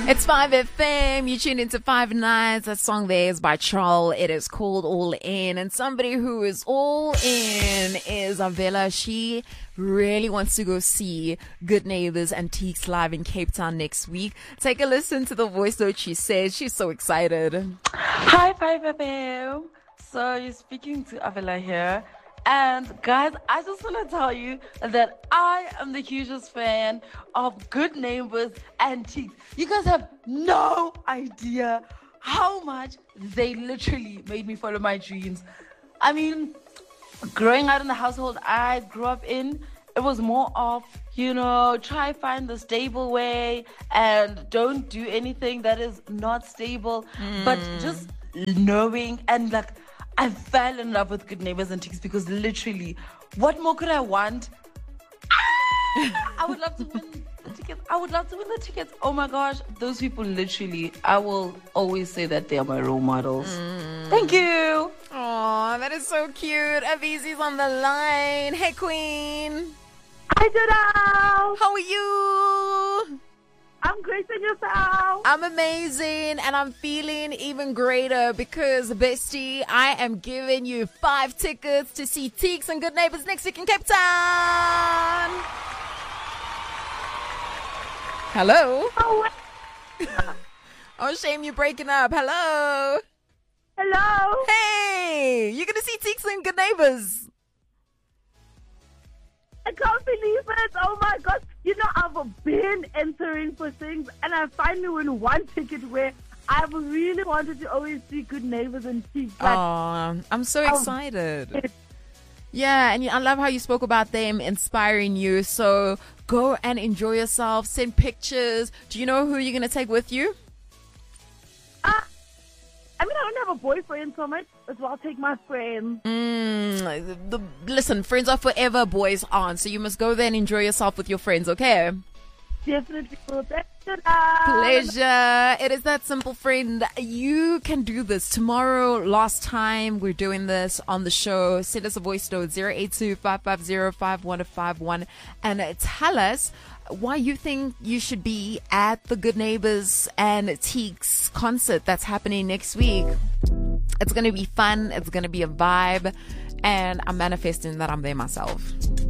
It's 5FM. You tuned into Five Nights. That song there is by Charles. It is called All In. And somebody who is all in is Avila. She really wants to go see Good Neighbors Antiques live in Cape Town next week. Take a listen to the voice note she says. She's so excited. Hi, 5FM. So you're speaking to Avila here. And guys, I just want to tell you that I am the hugest fan of Good Neighbors Antiques. You guys have no idea how much they literally made me follow my dreams. I mean, growing out in the household I grew up in, it was more of, try find the stable way and don't do anything that is not stable. But just knowing and I fell in love with Good Neighbors Antiques because literally, what more could I want? I would love to win the tickets. Oh my gosh, those people literally, I will always say that they are my role models. Thank you. Oh, that is so cute. Avizi's on the line. Hey, Queen. Hi, Doodle. How are you? I'm great, and yourself? I'm amazing, and I'm feeling even greater because, bestie, I am giving you 5 tickets to see Teeks and Good Neighbors next week in Cape Town. Hello? Oh, shame you're breaking up. Hello? Hello? Hey, you're going to see Teeks and Good Neighbors. I can't believe it. Oh my God. I've been entering for things and I finally won one ticket where I've really wanted to always see Good Neighbors Antiques. Oh, I'm so excited. Yeah, and I love how you spoke about them inspiring you. So go and enjoy yourself. Send pictures. Do you know who you're going to take with you? I don't have a boyfriend, so I might as well take my friends. Listen, friends are forever, boys aren't. So you must go there and enjoy yourself with your friends, okay? Definitely. Pleasure. It is that simple, friend. You can do this. Tomorrow, last time we're doing this on the show, send us a voice note 082-550-5151 and tell us why you think you should be at the Good Neighbors Antiques concert that's happening next week. It's going to be fun. It's going to be a vibe. And I'm manifesting that I'm there myself.